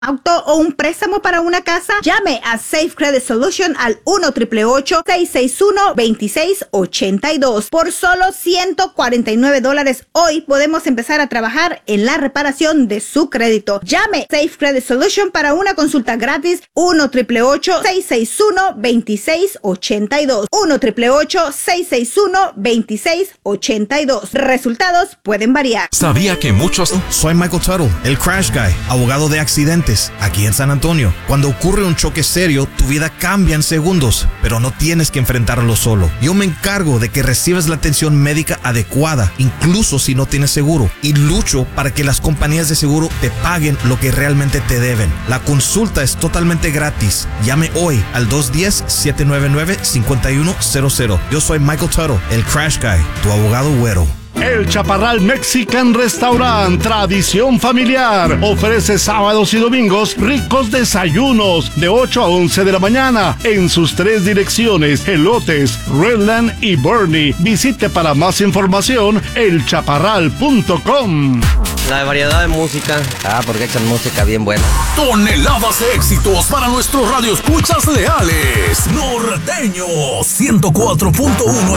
auto o un préstamo para una casa? Llame a Safe Credit Solution al 1-888-661-2682. Por solo $149 hoy podemos empezar a trabajar en la reparación de su crédito. Llame Safe Credit Solution para una consulta gratis. 1-888-661-2682. 1-888-661-2682. Resultados pueden variar. Sabía que muchos... Soy Michael Tuttle, el Crash Guy, abogado de accidentes, aquí en San Antonio. Cuando ocurre un choque serio, tu vida cambia en segundos, pero no tienes que enfrentarlo solo. Yo me encargo de que recibas la atención médica adecuada, incluso si no tienes seguro, y lucho para que las compañías de seguro te paguen lo que realmente te deben. La consulta es totalmente gratis. Llame hoy al 210-799-5100. Yo soy Michael Tuttle, el Crash Guy, tu abogado güero. El Chaparral Mexican Restaurant, tradición familiar, ofrece sábados y domingos ricos desayunos de 8 a 11 de la mañana en sus 3 direcciones, Elotes, Redland y Bernie. Visite para más información elchaparral.com. La variedad de música. Porque echan música bien buena. Toneladas de éxitos para nuestros radioescuchas leales. Norteño 104.1